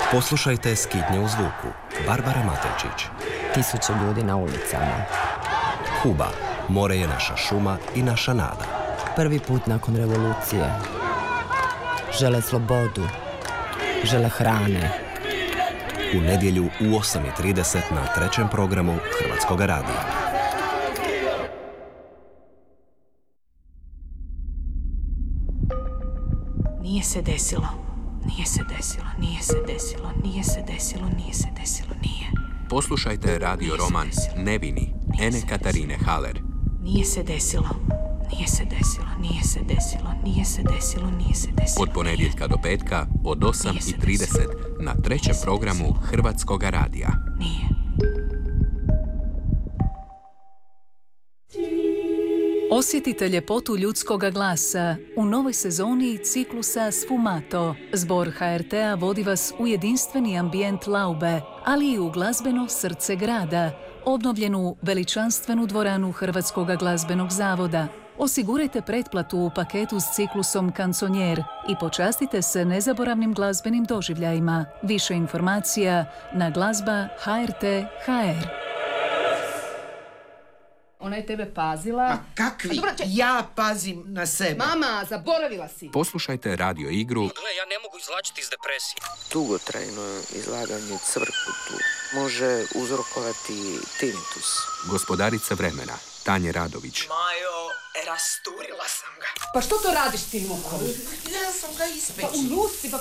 Poslušajte Skitnje u zvuku. Barbara Matejčić. 1000 ljudi na ulicama. Kuba. More je naša šuma i naša nada. Prvi put nakon revolucije. Žele slobodu. Žele hrane. U nedjelju u 8:30 na trećem programu Hrvatskoga radija. Nije se desilo. Nije se desilo. Nije se desilo. Nije se desilo. Nije se desilo. Nije. Poslušajte radio roman Nevini, Ene Katarine Haller. Nije se desilo. Nije se desilo. Nije se desilo. Nije se desilo. Nije se desilo. Od ponedjeljka do petka od 8:30 na trećem programu Hrvatskoga radija. Nije. Osjetite ljepotu ljudskoga glasa u novoj sezoni ciklusa Sfumato. Zbor HRT-a vodi vas u jedinstveni ambijent Laube, ali i u glazbeno srce grada, obnovljenu veličanstvenu dvoranu Hrvatskoga glazbenog zavoda. Osigurajte pretplatu u paketu s ciklusom Kansonjer i počastite se nezaboravnim glazbenim doživljajima. Više informacija na glazba.hrt.hr. Ona je tebe pazila. Ma kakvi? Ja pazim na sebe. Mama, zaboravila si. Poslušajte radio igru Gle, ja ne mogu izvlačiti iz depresije. Dugotrajno izlaganje cvrkutu može uzrokovati tinnitus. Gospodarica vremena Tanje Radović. Majo, rasturila sam ga. Pa što to radiš s tim lukom? Ja sam ga ispeći. Pa u luci, pa